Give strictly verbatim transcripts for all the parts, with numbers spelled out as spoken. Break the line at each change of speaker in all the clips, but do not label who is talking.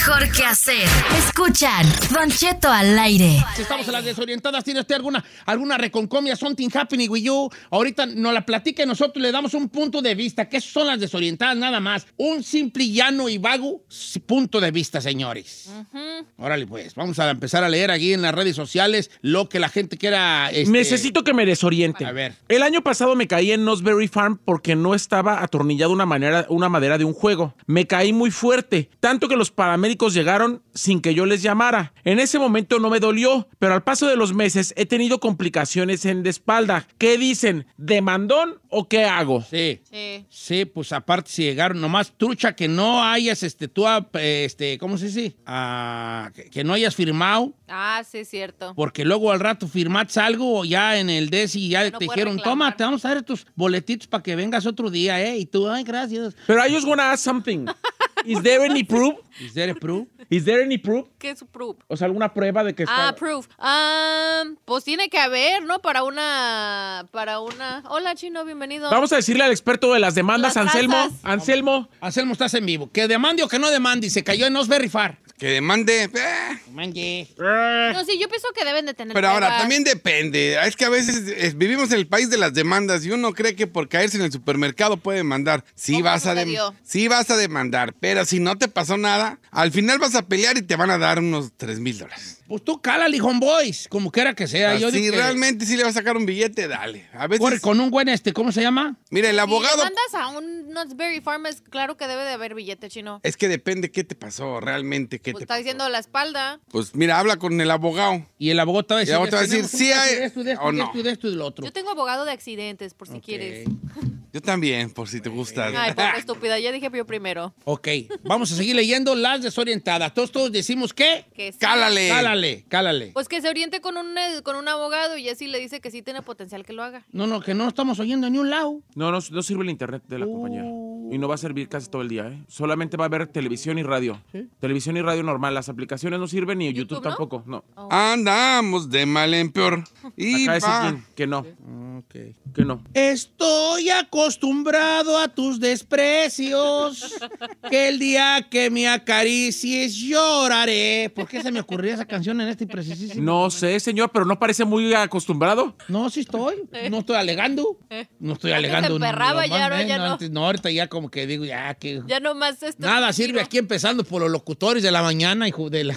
mejor que hacer. Escuchan Don Cheto al aire.
Si estamos en las desorientadas, ¿tiene usted alguna, alguna reconcomia, something happening with you? Ahorita nos la platica y nosotros le damos un punto de vista. ¿Qué son las desorientadas? Nada más. Un simple, llano y vago punto de vista, señores. Uh-huh. Órale, pues, vamos a empezar a leer aquí en las redes sociales lo que la gente quiera... Este...
Necesito que me desoriente.
A ver.
El año pasado me caí en Knott's Farm porque no estaba atornillada una, manera, una madera de un juego. Me caí muy fuerte, tanto que los paramédicos llegaron sin que yo les llamara. En ese momento no me dolió, pero al paso de los meses he tenido complicaciones en la espalda. ¿Qué dicen? ¿Demandón o qué hago?
Sí. Sí. Sí, pues aparte si llegaron, nomás trucha que no hayas, este, tú, este, ¿cómo se dice? Ah, que, que no hayas firmado.
Ah, sí, es cierto.
Porque luego al rato firmaste algo ya en el D E S y ya no te dijeron, toma, te vamos a dar tus boletitos para que vengas otro día, ¿eh? Y tú, ay, gracias.
Pero I just wanna ask something. Is there any proof?
Is there a proof?
Is there any proof?
¿Qué es su proof?
O sea, alguna prueba de que está...
Ah, proof. Um, pues tiene que haber, ¿no? Para una... Para una... Hola, Chino, bienvenido.
Vamos a decirle al experto de las demandas,
las
Anselmo.
razas.
Anselmo.
Anselmo, estás en vivo. Que demande o que no demande. Y se cayó en Knott's Farm.
Que demande. Eh.
Mande.
No, sí, yo pienso que deben de tener
Pero ahora,
pruebas.
también depende. Es que a veces es, vivimos en el país de las demandas y uno cree que por caerse en el supermercado puede demandar. Sí vas, a dem- sí vas a demandar, pero si no te pasó nada, al final vas a pelear y te van a dar unos tres mil dólares.
Pues tú cálale, homeboys, como quiera que sea. Yo
si
digo que
realmente sí le vas a sacar un billete, dale. A veces...
Corre con un buen este, ¿cómo se llama?
Mira, el abogado...
Si mandas a un Knott's Berry Farm, es claro que debe de haber billete, Chino.
Es que depende qué te pasó, realmente qué
Pues
te
está
pasó.
diciendo la espalda.
Pues mira, habla con el abogado.
Y el abogado te va a
Y el
decir,
abogado te va a decir,
tenemos un
sí
caso
hay-
de esto, de esto,
o
de
no.
esto, de esto y de lo otro.
Yo tengo abogado de accidentes, por si
Ok.
quieres.
Yo también, por si te gusta.
Ay, pobre estúpida, ya dije yo primero.
Ok, vamos a seguir leyendo las desorientadas. Todos, todos decimos ¿qué?
Que sí.
Cálale.
Cálale, cálale.
Pues que se oriente con un, eh, con un abogado y así le dice que sí tiene potencial que lo haga.
No, no, que no estamos oyendo ni un lado.
No, no, no sirve el internet de la
Uh.
compañía. Y no va a servir casi todo el día, ¿eh? Solamente va a haber televisión y radio. ¿Sí? Televisión y radio normal. Las aplicaciones no sirven ni YouTube,
¿YouTube no?
tampoco. No.
Oh.
Andamos de mal en peor. Y
Acá dice
va.
quién, que no.
Okay.
Que no.
Estoy acostumbrado a tus desprecios, que el día que me acaricies lloraré. ¿Por qué se me ocurrió esa canción en este precisísimo?
No sé, señor, pero no parece muy acostumbrado.
No, sí estoy. No estoy alegando. No estoy
Antes
alegando.
se emperraba,
no,
ya no,
eh,
ya no.
antes, no, ahorita ya como que digo, ya que...
Ya nomás esto.
Nada sirve aquí empezando por los locutores de la mañana, hijo de la...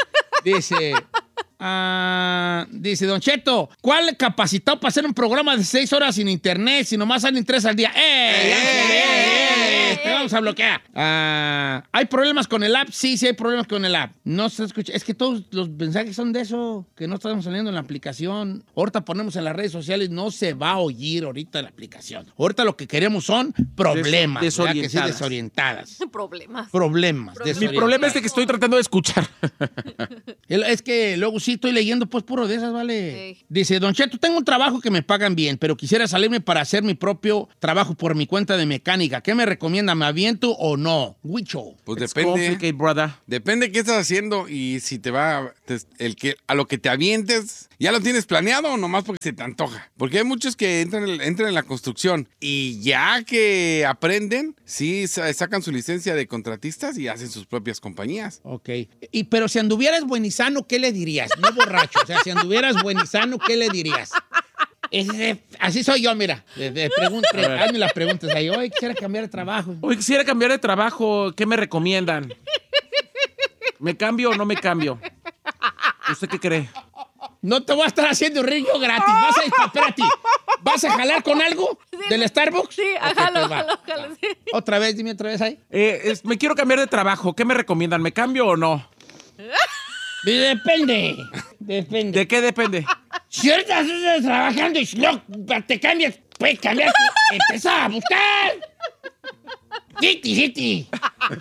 Dice... Ah, dice Don Cheto, ¿cuál capacitado para hacer un programa de seis horas sin internet si nomás salen tres al día? ¡Eh!
¡Eh, eh, eh!
Te vamos a bloquear. Ah, ¿hay problemas con el app? Sí, sí hay problemas con el app. No se escucha. Es que todos los mensajes son de eso, que no estamos saliendo en la aplicación. Ahorita ponemos en las redes sociales, no se va a oír ahorita en la aplicación. Ahorita lo que queremos son problemas.
Des-
¿verdad? Que sí,
desorientadas.
desorientadas.
Problemas.
Problemas.
Mi
Mi problema es de que estoy tratando de escuchar.
El- Es que luego sí estoy leyendo pues puro de esas, ¿vale?
Sí.
Dice, Don Cheto, tengo un trabajo que me pagan bien, pero quisiera salirme para hacer mi propio trabajo por mi cuenta de mecánica. ¿Qué me recomienda? ¿Me aviento o no? Huicho.
Pues
It's
depende.
complicated, brother.
Depende qué estás haciendo y si te va te- el que a lo que te avientes, ¿ya lo tienes planeado o nomás porque se te antoja? Porque hay muchos que entran en, entran en la construcción y ya que aprenden, sí sa- sacan su licencia de contratistas y hacen sus propias compañías.
Ok. Y, pero si anduvieras buenizano, ¿qué le dirías? No borracho. O sea, si anduvieras buenizano, ¿qué le dirías? Ese- así soy yo, mira. De, de pregun- pre- hazme las preguntas ahí. Oye, quisiera cambiar de trabajo.
Hoy quisiera cambiar de trabajo. ¿Qué me recomiendan? ¿Me cambio o no me cambio? ¿Usted qué cree?
No te voy a estar haciendo río gratis. Vas a, espérate, ¿vas a jalar con algo del Starbucks?
Sí,
Ok,
jalo,
pues va.
jalo, jalo, sí.
Otra vez, dime otra vez ahí.
Eh, es- me quiero cambiar de trabajo. ¿Qué me recomiendan? ¿Me cambio o no?
Depende. Depende.
¿De qué depende?
Si ahorita estás trabajando y no te cambias, puedes cambiar. Empieza a buscar. Hiti, hiti.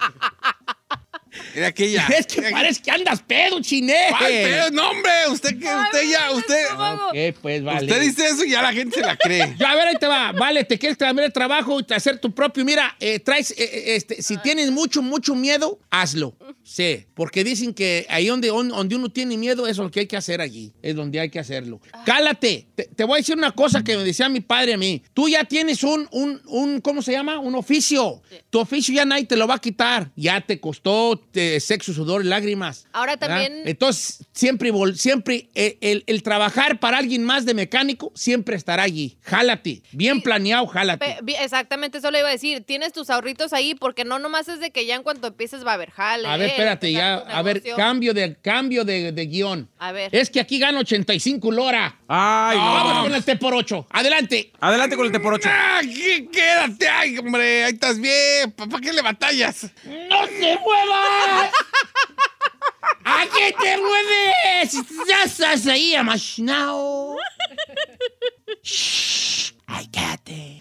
Era aquella.
Es que parece que andas pedo, chiné.
¿Cuál pedo? No, hombre, usted que usted ya, usted.
Ok, pues vale.
Usted dice eso y ya la gente se la cree.
Ya, a ver, ahí te va. Vale, te quieres cambiar de trabajo y hacer tu propio. Mira, eh, traes, eh, este, si tienes mucho, mucho miedo, hazlo. Sí, porque dicen que ahí donde, donde uno tiene miedo, eso es lo que hay que hacer allí. Es donde hay que hacerlo. Ah. Cálate. Te, te voy a decir una cosa que me decía mi padre a mí. Tú ya tienes un, un, un ¿cómo se llama? Un oficio. Sí. Tu oficio ya nadie te lo va a quitar. Ya te costó te, sexo, sudor y lágrimas.
Ahora también...
¿verdad? Entonces, siempre, siempre el, el, el trabajar para alguien más de mecánico siempre estará allí. Jálate. Bien sí. planeado, jálate.
Pe, exactamente, eso le iba a decir. Tienes tus ahorritos ahí porque no nomás es de que ya en cuanto empieces va a haber jale.
A ver, espérate, ya. A ver, cambio de, cambio de, de guión.
A ver.
Es que aquí gano ochenta y cinco lora.
Ay, no.
Vamos con el T por ocho. Adelante.
Adelante con el T por ocho.
Ah, quédate, ay, hombre. Ahí estás bien. ¿Para qué le batallas?
¡No se muevas! ¿A qué te mueves? Ya estás ahí amachinado. Shh. Ay, cállate.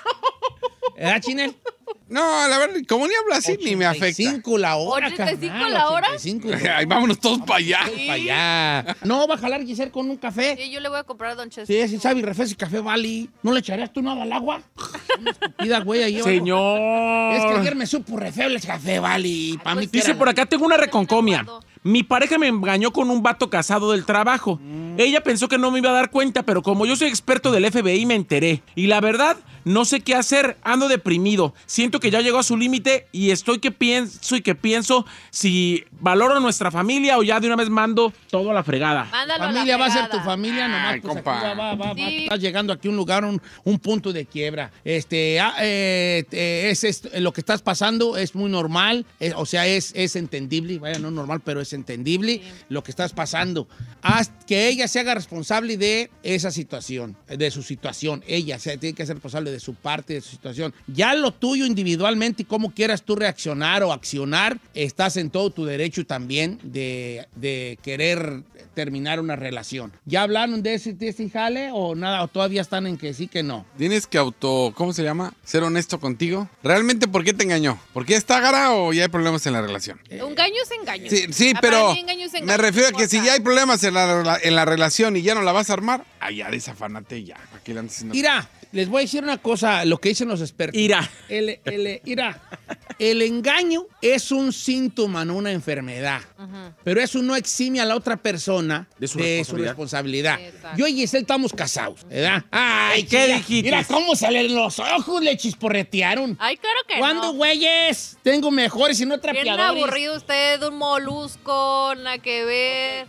¿Verdad, Chinel?
No, la verdad, como ni habla así, ni me afecta.
ochenta y cinco la hora,
¿ochenta y cinco la hora?
ochenta y cinco
Ay, vámonos todos para allá.
Para allá. No, va a jalar Giselle con un café.
Sí, yo le voy a comprar a Don Chester.
Sí, sí, sabe, refresco y café vale. ¿No le echarías tú nada al agua? Una estúpida, güey, ahí.
Señor.
Es que ayer me supo re feo el café vale. Para mí que
dice
era...
por acá, tengo una reconcomia. Mi pareja me engañó con un vato casado del trabajo. Mm. Ella pensó que no me iba a dar cuenta, pero como yo soy experto del F B I me enteré. Y la verdad, no sé qué hacer. Ando deprimido. Siento que ya llegó a su límite y estoy que pienso y que pienso si valoro a nuestra familia o ya de una vez mando todo a la fregada.
Mándalo
familia
a la
va a ser
fregada.
tu familia, nomás
Ay,
pues,
compa.
aquí va, va, va,
Sí.
va, estás llegando aquí a un lugar, un, un punto de quiebra. Este, ah, eh, eh, es, es- lo que estás pasando es muy normal, eh, o sea, es, es entendible, vaya, no normal, pero es entendible lo que estás pasando. Haz que ella se haga responsable de esa situación, de su situación. Ella se tiene que ser responsable de su parte, de su situación. Ya lo tuyo individualmente y cómo quieras tú reaccionar o accionar, estás en todo tu derecho también de, de querer terminar una relación. ¿Ya hablaron de ese, de ese jale o nada? ¿O todavía están en que sí, que no?
Tienes que auto, ¿cómo se llama? Ser honesto contigo. ¿Realmente por qué te engañó? ¿Por qué está gara o ya hay problemas en la relación?
Engaño es engaño.
Sí, sí,
Ah,
pero
para mí engaño es engaño,
me refiero a
no
que si
importa.
ya hay problemas en la, en la relación y ya no la vas a armar, allá desafanate ya. ¿Para qué le andas haciendo?
Mira, les voy a decir una cosa, lo que dicen los expertos.
Ira.
El, el, mira, el engaño es un síntoma, no una enfermedad. Pero eso no exime a la otra persona
De su
su
responsabilidad.
responsabilidad.
Exacto.
Yo y Giselle estamos casados, ¿verdad? Ay,
¿qué
mira,
dijiste?
Mira cómo salen los ojos, le chisporretearon.
Ay, claro que
¿Cuándo,
no.
güeyes? Tengo mejores y no
Bien
trapeadores.
aburrido usted, un molusco, nada que ver.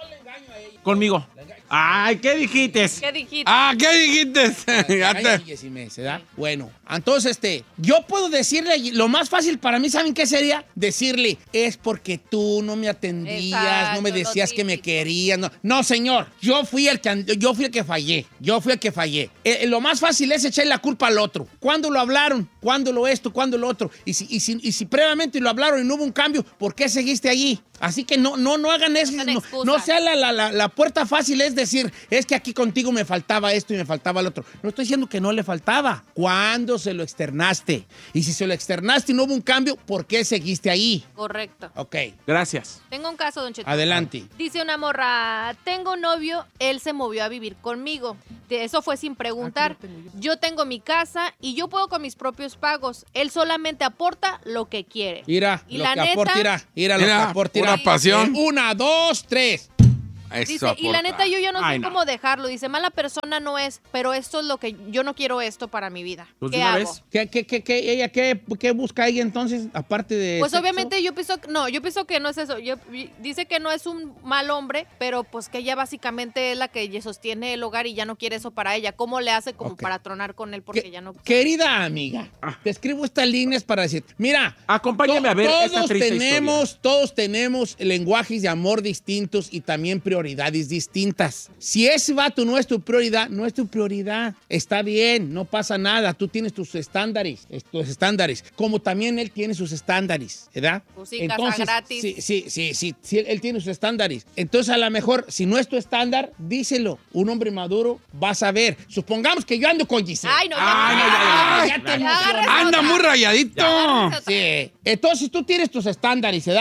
Conmigo. Ay, ¿qué dijiste?
¿Qué dijiste?
Ah, ¿qué dijiste? Ya
Ay,
te-
ay, sí me- ¿se da? Bueno, entonces, este, yo puedo decirle, lo más fácil para mí, ¿saben qué sería? Decirle, es porque tú no me atendías,
Exacto,
no me
lo
decías que me
típico.
querías. No, no, señor, yo fui el que, and- yo fui el que fallé, yo fui el que fallé. Eh, lo más fácil es echarle la culpa al otro. ¿Cuándo lo hablaron? ¿Cuándo lo esto? ¿Cuándo lo otro? Y si, y si, y si previamente lo hablaron y no hubo un cambio, ¿por qué seguiste allí? Así que no, no, no hagan eso.
son
No,
excusas.
no sea la, la, la, la puerta fácil es decir, es que aquí contigo me faltaba esto y me faltaba el otro. No estoy diciendo que no le faltaba. ¿Cuándo se lo externaste? Y si se lo externaste y no hubo un cambio, ¿por qué seguiste ahí?
Correcto.
Ok,
Gracias.
Tengo un caso, Don Cheto.
adelante.
Dice una morra, tengo un novio, él se movió a vivir conmigo. De- Eso fue sin preguntar. Yo tengo mi casa y yo puedo con mis propios pagos. Él solamente aporta lo que quiere.
Mira,
Y
lo
la
que
neta-
aporta, mira, mira lo que
Mira,
aporta.
pura
mira.
pasión.
Eh, Una, dos, tres.
Eso
Dice, y la
aporta.
neta yo ya no
Ay,
sé
no.
cómo dejarlo. Dice, mala persona no es, pero esto es lo que yo no quiero esto para mi vida.
Pues de
¿Qué
una
hago?
vez.
¿Qué, qué, qué, qué- ella, qué, qué busca ella entonces, aparte de
Pues
sexo?
obviamente yo pienso, no, yo pienso que no es eso. Yo, dice que no es un mal hombre, pero pues que ella básicamente es la que sostiene el hogar y ya no quiere eso para ella. ¿Cómo le hace como
Ok.
para tronar con él? Porque
Que-
ya no...
Querida amiga, te escribo estas líneas para decir, mira,
Acompáñame a ver
todos
esta triste
tenemos, todos tenemos lenguajes de amor distintos y también prioridades distintas. Si ese vato no es tu prioridad, no es tu prioridad. Está bien, no pasa nada. Tú tienes tus estándares, tus estándares, como también él tiene sus estándares, ¿verdad?
Pues sí, casa gratis.
Sí, sí, sí, sí, sí, él tiene sus estándares. Entonces, a lo mejor, si no es tu estándar, díselo. Un hombre maduro va a saber. Supongamos que yo ando con Giselle.
Ay, no, ya,
Ay,
ya,
ya, ya,
ya,
ya te
ya,
emocionaste.
agárrate
Anda
otra.
muy rayadito.
Agárrate otra.
Sí. Entonces tú tienes tus estándares, ¿verdad?
Sí.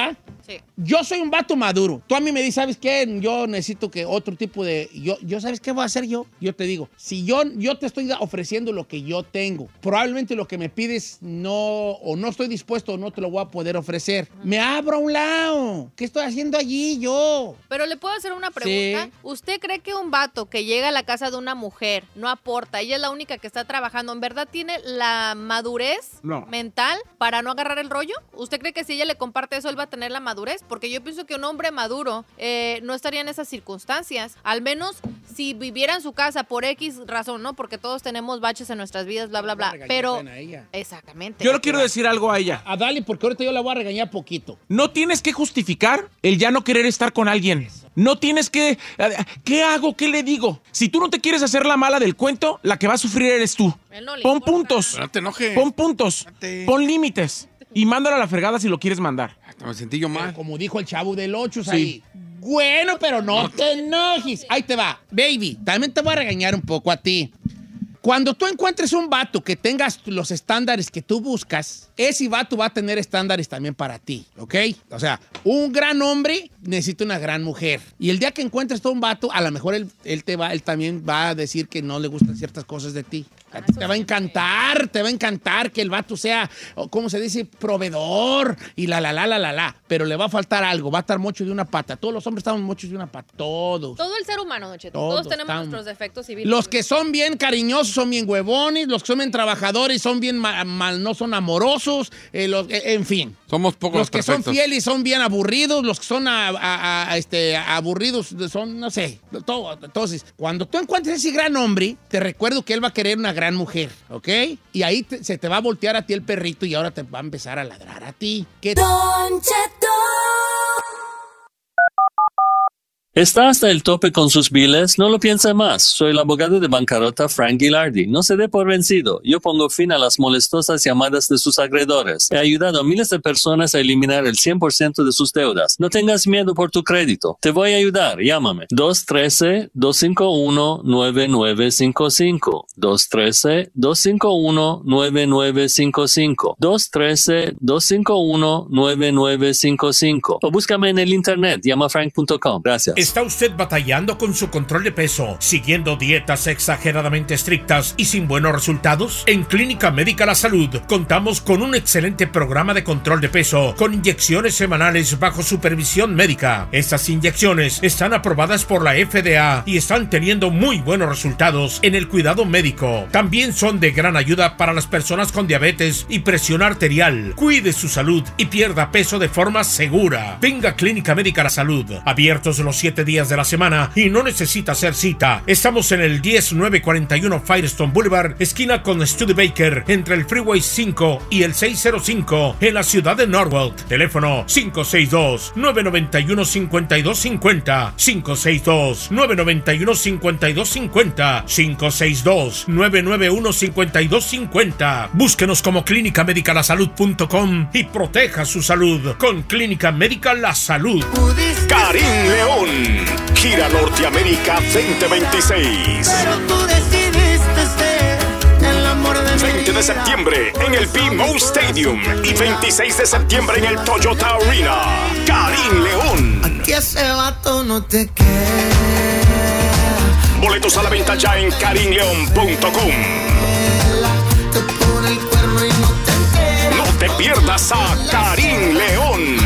Sí.
Yo soy un vato maduro. Tú a mí me dices, ¿sabes qué? Yo necesito que otro tipo de... Yo, yo ¿sabes qué voy a hacer yo? Yo te digo, si yo, yo te estoy ofreciendo lo que yo tengo, probablemente lo que me pides no... o no estoy dispuesto o no te lo voy a poder ofrecer. Uh-huh. Me abro a un lado. ¿Qué estoy haciendo allí yo?
Pero le puedo hacer una pregunta. Sí. ¿Usted cree que un vato que llega a la casa de una mujer no aporta, ella es la única que está trabajando, en verdad tiene la madurez
no.
mental para no agarrar el rollo? ¿Usted cree que si ella le comparte eso, él va a tener la madurez? Porque yo pienso que un hombre maduro eh, no estaría en esas circunstancias. Al menos si viviera en su casa por X razón, ¿no? Porque todos tenemos baches en nuestras vidas, bla, bla, bla. Pero, exactamente.
Yo le quiero decir algo a ella.
A Dali, porque ahorita yo la voy a regañar poquito.
No tienes que justificar el ya no querer estar con alguien. No tienes que... ¿Qué hago? ¿Qué le digo? Si tú no te quieres hacer la mala del cuento, la que va a sufrir eres tú.
No
Pon
importa.
puntos.
Pero no te enojes.
Pon puntos.
Date.
Pon límites. Y mándalo a la fregada si lo quieres mandar.
Me sentí yo mal.
Como dijo el chavo del ocho
Sí.
ahí. Bueno, pero no te enojes. Ahí te va. Baby, también te voy a regañar un poco a ti. Cuando tú encuentres un vato que tengas los estándares que tú buscas, ese vato va a tener estándares también para ti, ¿ok? O sea, un gran hombre necesita una gran mujer. Y el día que encuentres todo un vato, a lo mejor él, él, te va, él también va a decir que no le gustan ciertas cosas de ti. A ti te va a encantar, te va a encantar que el vato sea, ¿cómo se dice? Proveedor y la, la, la, la, la, la. Pero le va a faltar algo, va a estar mocho de una pata. Todos los hombres estamos mochos de una pata, todos.
Todo el ser humano, Don Cheto.
Todos
Todos tenemos
estamos.
nuestros defectos y virtudes.
Los que son bien cariñosos son bien huevones, los que son bien trabajadores son bien mal, mal no son amorosos, eh, los, eh, en fin.
Somos pocos
Los que
perfectos.
son fieles son bien aburridos, los que son a, a, a, este, aburridos son, no sé, todo. Entonces, cuando tú encuentres ese gran hombre, te recuerdo que él va a querer una gran mujer, ¿ok? Y ahí te, se te va a voltear a ti el perrito y ahora te va a empezar a ladrar a ti. ¿Qué
Don Cheto.
¿Está hasta el tope con sus biles? No lo piense más. Soy el abogado de bancarrota Frank Gilardi. No se dé por vencido. Yo pongo fin a las molestosas llamadas de sus acreedores. He ayudado a miles de personas a eliminar el cien por ciento de sus deudas. No tengas miedo por tu crédito. Te voy a ayudar. Llámame. dos uno tres, dos cinco uno, nueve nueve cinco cinco. dos uno tres, dos cinco uno, nueve nueve cinco cinco. dos uno tres, dos cinco uno, nueve nueve cinco cinco. O búscame en el internet. llama frank punto com. Gracias.
¿Está usted batallando con su control de peso, siguiendo dietas exageradamente estrictas y sin buenos resultados? En Clínica Médica La Salud contamos con un excelente programa de control de peso con inyecciones semanales bajo supervisión médica. Estas inyecciones están aprobadas por la F D A y están teniendo muy buenos resultados en el cuidado médico. También son de gran ayuda para las personas con diabetes y presión arterial. Cuide su salud y pierda peso de forma segura. Venga a Clínica Médica La Salud, abiertos los siete días de la semana y no necesita hacer cita. Estamos en el diez nueve cuarenta y uno Firestone Boulevard, esquina con Studebaker, entre el Freeway cinco y el seiscientos cinco en la ciudad de Norwalk. Teléfono cinco seis dos, nueve nueve uno, cinco dos cinco cero, cinco seis dos, nueve nueve uno, cinco dos cinco cero, cinco seis dos, nueve nueve uno, cinco dos cinco cero. Búsquenos como clínica médica la salud punto com y proteja su salud con Clínica Médica La Salud.
Karim León, Gira Norteamérica veinte veintiséis.
Pero tú decidiste ser el amor de mi
veinte de septiembre en el B M O Stadium y veintiséis de septiembre en el Toyota Arena. Karim León.
Aquí ese vato no te quiere.
Boletos a la venta ya en karim león punto com.
Te pone el cuerno y no te quiere.
No te pierdas a Karim León.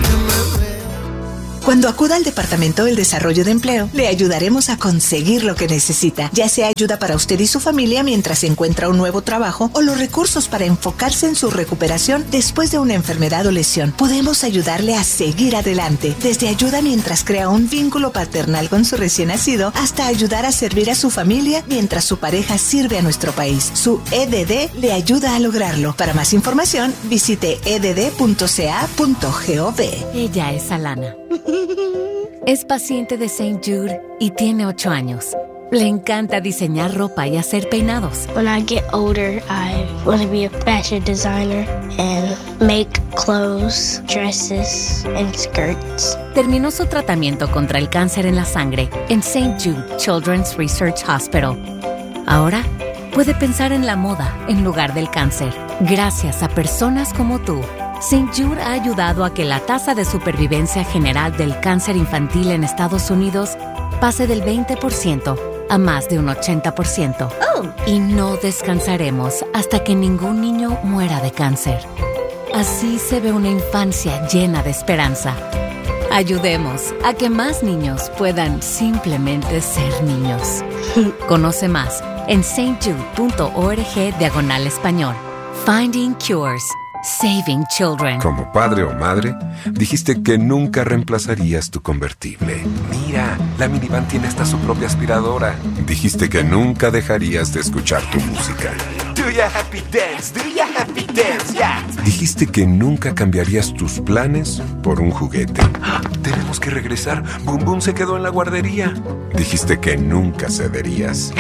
Cuando acuda al Departamento del Desarrollo de Empleo, le ayudaremos a conseguir lo que necesita, ya sea ayuda para usted y su familia mientras encuentra un nuevo trabajo o los recursos para enfocarse en su recuperación después de una enfermedad o lesión. Podemos ayudarle a seguir adelante, desde ayuda mientras crea un vínculo paternal con su recién nacido hasta ayudar a servir a su familia mientras su pareja sirve a nuestro país. Su E D D le ayuda a lograrlo. Para más información, visite e d d punto c a punto gov.
Ella es Alana. Es paciente de Saint Jude y tiene ocho años. Le encanta diseñar ropa y hacer peinados.
When I get older, I want to be a fashion designer and make clothes, dresses, and skirts.
Terminó su tratamiento contra el cáncer en la sangre en Saint Jude Children's Research Hospital. Ahora puede pensar en la moda en lugar del cáncer, gracias a personas como tú. Saint Jude ha ayudado a que la tasa de supervivencia general del cáncer infantil en Estados Unidos pase del veinte por ciento a más de un ochenta por ciento.
Oh.
Y no descansaremos hasta que ningún niño muera de cáncer. Así se ve una infancia llena de esperanza. Ayudemos a que más niños puedan simplemente ser niños. Conoce más en saintjude.org diagonal español. Finding Cures. Saving Children.
Como padre o madre, dijiste que nunca reemplazarías tu convertible. Mira, la minivan tiene hasta su propia aspiradora. Dijiste que nunca dejarías de escuchar tu música.
Do ya happy dance, do ya happy dance, yeah.
Dijiste que nunca cambiarías tus planes por un juguete.
Tenemos que regresar. Boom Boom se quedó en la guardería.
Dijiste que nunca cederías.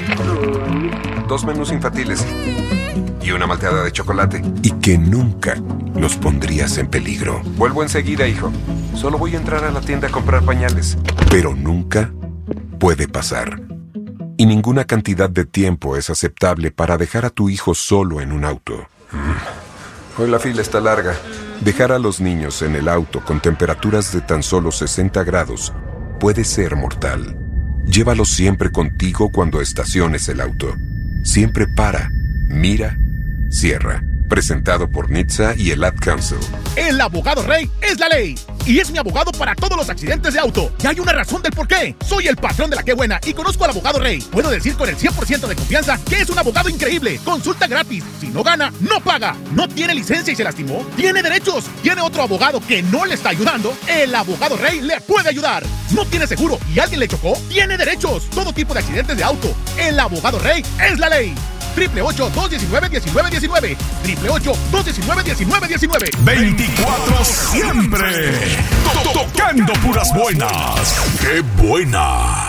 Dos menús infantiles y una malteada de chocolate. Y que nunca los pondrías en peligro.
Vuelvo enseguida, hijo. Solo voy a entrar a la tienda a comprar pañales.
Pero nunca puede pasar. Y ninguna cantidad de tiempo es aceptable para dejar a tu hijo solo en un auto.
Hoy la fila está larga.
Dejar a los niños en el auto con temperaturas de tan solo sesenta grados puede ser mortal. Llévalos siempre contigo cuando estaciones el auto. Siempre para, mira, cierra. Presentado por N H T S A y el Ad Council.
El abogado Rey es la ley. Y es mi abogado para todos los accidentes de auto. Y hay una razón del por qué. Soy el patrón de la que buena y conozco al abogado Rey. Puedo decir con el cien por ciento de confianza que es un abogado increíble. Consulta gratis. Si no gana, no paga. No tiene licencia y se lastimó. Tiene derechos. Tiene otro abogado que no le está ayudando. El abogado Rey le puede ayudar. No tiene seguro y alguien le chocó. Tiene derechos. Todo tipo de accidentes de auto. El abogado Rey es la ley. Triple ocho, dos diecinueve, diecinueve diecinueve. Triple ocho, dos diecinueve, diecinueve diecinueve.
veinticuatro siempre. Tocando puras buenas. ¡Qué buena!